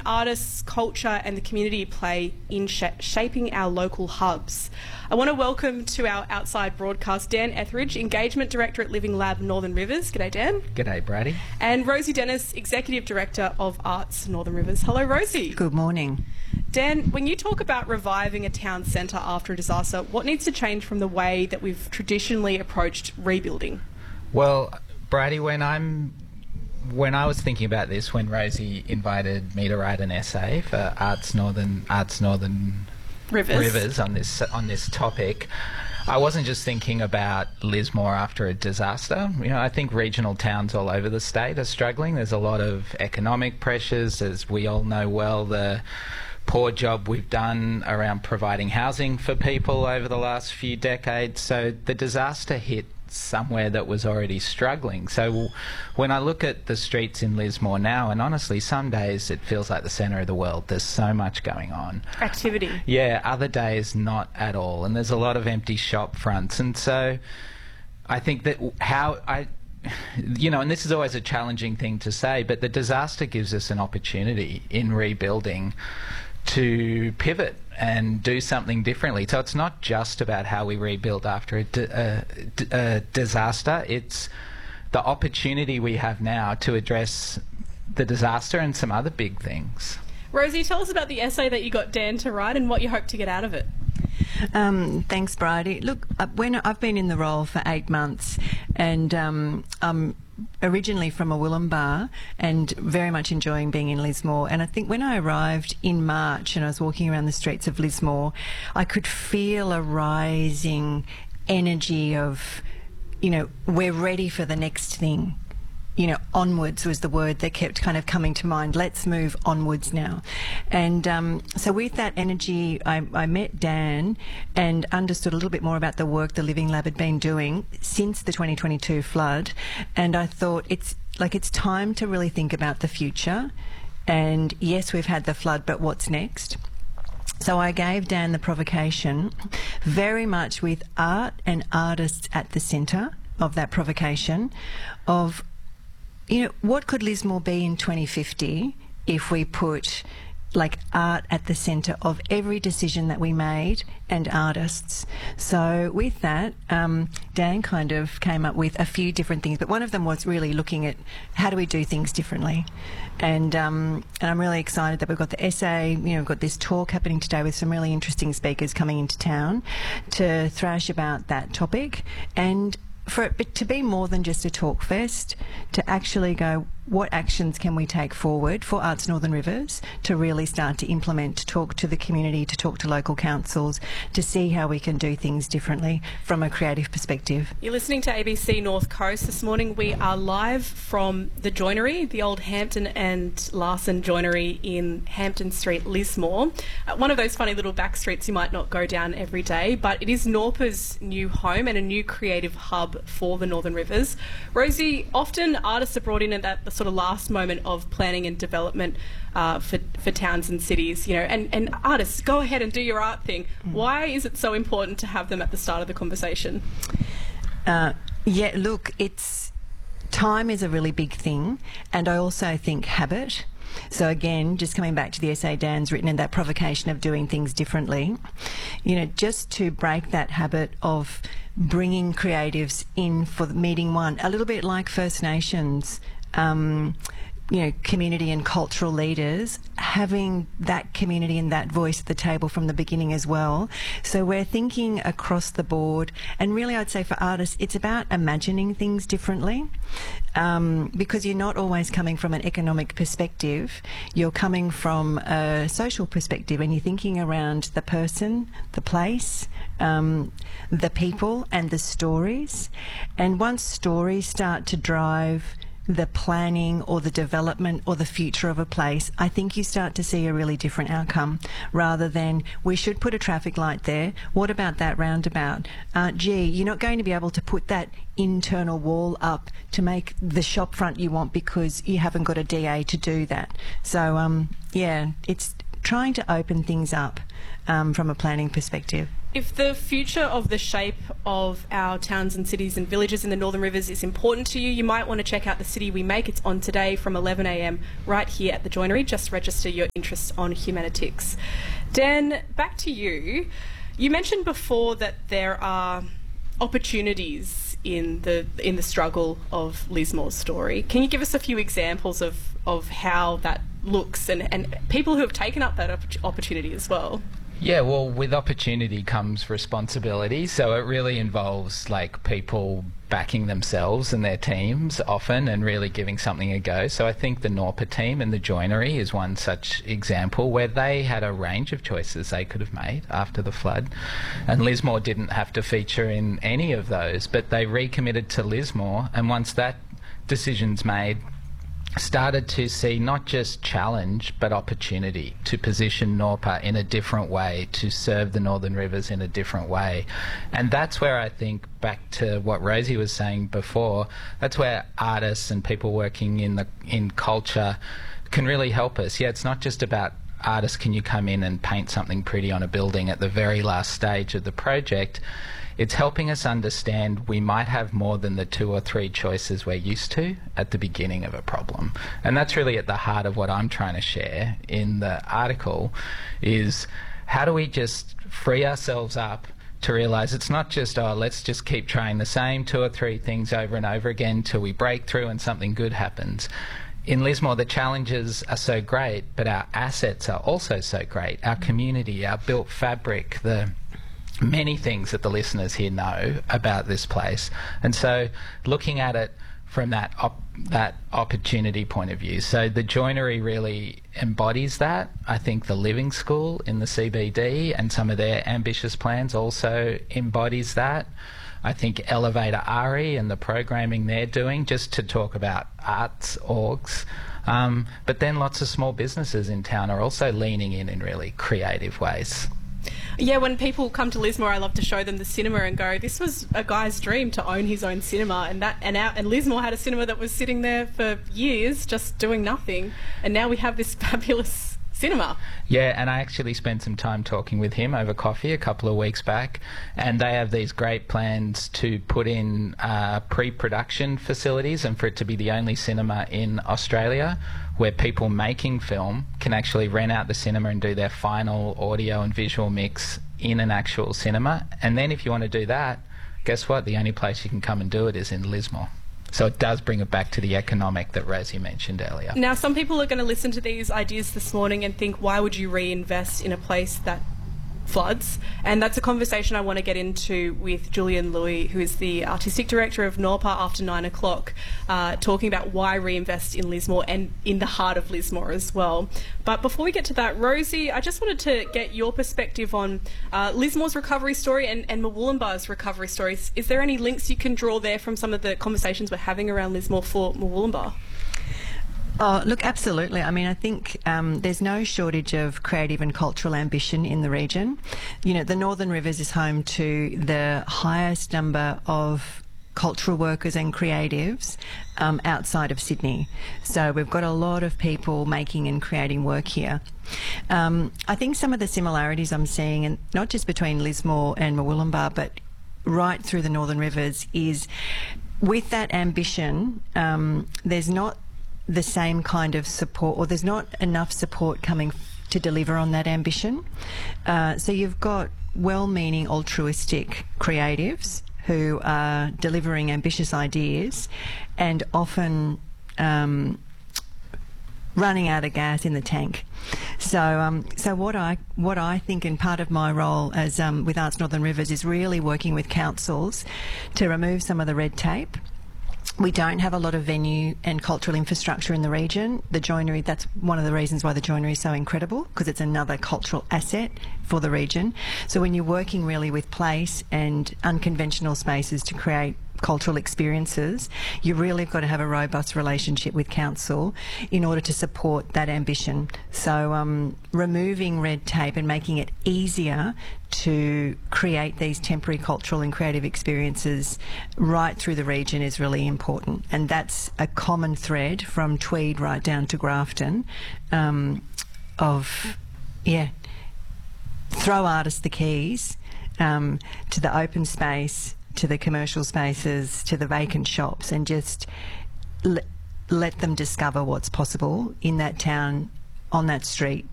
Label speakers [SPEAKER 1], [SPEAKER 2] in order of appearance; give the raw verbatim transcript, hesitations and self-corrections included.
[SPEAKER 1] artists, culture and the community play in sh shaping our local hubs. I want to welcome to our outside broadcast Dan Etheridge, Engagement Director at Living Lab Northern Rivers. G'day, Dan.
[SPEAKER 2] G'day, Brady.
[SPEAKER 1] And Rosie Dennis, Executive Director of Arts Northern Rivers. Hello, Rosie.
[SPEAKER 3] Good morning.
[SPEAKER 1] Dan, when you talk about reviving a town centre after a disaster, what needs to change from the way that we've traditionally approached rebuilding?
[SPEAKER 2] Well, Brady, when I'm when I was thinking about this, when Rosie invited me to write an essay for Arts Northern Arts Northern
[SPEAKER 1] Rivers,
[SPEAKER 2] Rivers on this on this topic, I wasn't just thinking about Lismore after a disaster. You know, I think regional towns all over the state are struggling. There's a lot of economic pressures, as we all know well. The poor job we've done around providing housing for people over the last few decades. So the disaster hit somewhere that was already struggling. So when I look at the streets in Lismore now, and honestly some days it feels like the centre of the world, there's so much going on.
[SPEAKER 1] Activity.
[SPEAKER 2] Yeah, other days not at all, and there's a lot of empty shop fronts. And so I think that how I you know, and this is always a challenging thing to say, but the disaster gives us an opportunity in rebuilding to pivot and do something differently. So it's not just about how we rebuild after a, di a, a disaster, it's the opportunity we have now to address the disaster and some other big things.
[SPEAKER 1] Rosie, tell us about the essay that you got Dan to write and what you hope to get out of it.
[SPEAKER 3] Um, thanks, Bridie. Look, uh, when I've been in the role for eight months, and um, I'm originally from a Willumbar and very much enjoying being in Lismore. And I think when I arrived in March and I was walking around the streets of Lismore, I could feel a rising energy of, you know, we're ready for the next thing. You know, onwards was the word that kept kind of coming to mind. Let's move onwards now. And um, so with that energy, I, I met Dan and understood a little bit more about the work the Living Lab had been doing since the twenty twenty-two flood. And I thought it's like it's time to really think about the future. And yes, we've had the flood, but what's next? So I gave Dan the provocation, very much with art and artists at the centre of that provocation, of you know, what could Lismore be in twenty fifty if we put like art at the centre of every decision that we made, and artists? So with that, um, Dan kind of came up with a few different things, but one of them was really looking at how do we do things differently. And, um, and I'm really excited that we've got the essay, you know, we've got this talk happening today with some really interesting speakers coming into town to thrash about that topic, and for it to be more than just a talk fest, to actually go, what actions can we take forward for Arts Northern Rivers to really start to implement, to talk to the community, to talk to local councils, to see how we can do things differently from a creative perspective.
[SPEAKER 1] You're listening to A B C North Coast. This morning we are live from the joinery, the old Hampton and Larson joinery in Hampton Street, Lismore. Uh, one of those funny little back streets you might not go down every day, but it is Norpa's new home and a new creative hub for the Northern Rivers. Rosie, often artists are brought in at that sort of last moment of planning and development uh, for, for towns and cities, you know, and, and artists, go ahead and do your art thing. Mm. Why is it so important to have them at the start of the conversation?
[SPEAKER 3] Uh, yeah, look, it's time is a really big thing, and I also think habit. So again, just coming back to the essay Dan's written and that provocation of doing things differently, you know, just to break that habit of bringing creatives in for the meeting one, a little bit like First Nations, um, you know, community and cultural leaders, having that community and that voice at the table from the beginning as well. So we're thinking across the board, and really I'd say for artists it's about imagining things differently, um, because you're not always coming from an economic perspective, you're coming from a social perspective, and you're thinking around the person, the place, um, the people and the stories. And once stories start to drive the planning or the development or the future of a place, I think you start to see a really different outcome, rather than we should put a traffic light there, what about that roundabout? Uh, gee, you're not going to be able to put that internal wall up to make the shop front you want because you haven't got a D A to do that. So um, yeah, it's trying to open things up um, from a planning perspective.
[SPEAKER 1] If the future of the shape of our towns and cities and villages in the Northern Rivers is important to you, you might want to check out The City We Make. It's on today from eleven a m right here at the Joinery. Just register your interest on Humanitix. Dan, back to you. You mentioned before that there are opportunities in the in the struggle of Lismore's story. Can you give us a few examples of, of how that looks and, and people who have taken up that opportunity as well?
[SPEAKER 2] Yeah, well, with opportunity comes responsibility. So it really involves like people backing themselves and their teams often and really giving something a go. So I think the Norpa team and the Joinery is one such example where they had a range of choices they could have made after the flood. And Lismore didn't have to feature in any of those, but they recommitted to Lismore. And once that decision's made, started to see not just challenge but opportunity to position Norpa in a different way, to serve the Northern Rivers in a different way. And that's where I think, back to what Rosie was saying before, that's where artists and people working in the in culture can really help us. Yeah, it's not just about artists, can you come in and paint something pretty on a building at the very last stage of the project. It's helping us understand we might have more than the two or three choices we're used to at the beginning of a problem. And that's really at the heart of what I'm trying to share in the article, is how do we just free ourselves up to realise it's not just, oh, let's just keep trying the same two or three things over and over again till we break through and something good happens. In Lismore, the challenges are so great, but our assets are also so great. Our community, our built fabric, the many things that the listeners here know about this place. And so looking at it from that op that opportunity point of view. So the Joinery really embodies that. I think the Living School in the C B D and some of their ambitious plans also embodies that. I think Elevator Ari and the programming they're doing, just to talk about arts orgs. Um, but then lots of small businesses in town are also leaning in in really creative ways.
[SPEAKER 1] Yeah, when people come to Lismore, I love to show them the cinema and go, this was a guy's dream to own his own cinema, and that and, our, and Lismore had a cinema that was sitting there for years just doing nothing, and now we have this fabulous cinema.
[SPEAKER 2] Yeah, and I actually spent some time talking with him over coffee a couple of weeks back, and they have these great plans to put in uh, pre-production facilities and for it to be the only cinema in Australia where people making film can actually rent out the cinema and do their final audio and visual mix in an actual cinema. And then if you want to do that, guess what? The only place you can come and do it is in Lismore. So it does bring it back to the economic that Rosie mentioned earlier.
[SPEAKER 1] Now, some people are going to listen to these ideas this morning and think, why would you reinvest in a place that floods? And that's a conversation I want to get into with Julian Louis, who is the Artistic Director of Norpa, after nine o'clock, uh, talking about why reinvest in Lismore and in the heart of Lismore as well. But before we get to that, Rosie, I just wanted to get your perspective on uh, Lismore's recovery story and, and Murwillumbah's recovery stories. Is there any links you can draw there from some of the conversations we're having around Lismore for Murwillumbah?
[SPEAKER 3] Oh, look, absolutely. I mean, I think um, there's no shortage of creative and cultural ambition in the region. You know, the Northern Rivers is home to the highest number of cultural workers and creatives um, outside of Sydney. So we've got a lot of people making and creating work here. Um, I think some of the similarities I'm seeing, and not just between Lismore and Murwillumbah, but right through the Northern Rivers, is with that ambition, um, there's not the same kind of support, or there's not enough support coming f to deliver on that ambition. Uh, so you've got well-meaning altruistic creatives who are delivering ambitious ideas and often um, running out of gas in the tank. So, um, so what I what I think, and part of my role as um, with Arts Northern Rivers, is really working with councils to remove some of the red tape. We don't have a lot of venue and cultural infrastructure in the region. The Joinery, that's one of the reasons why the Joinery is so incredible, because it's another cultural asset for the region. So when you're working really with place and unconventional spaces to create cultural experiences, you really have got to have a robust relationship with council in order to support that ambition. So um, removing red tape and making it easier to create these temporary cultural and creative experiences right through the region is really important. And that's a common thread from Tweed right down to Grafton um, of, yeah, throw artists the keys um, to the open space, to the commercial spaces, to the vacant shops, and just l- let them discover what's possible in that town, on that street,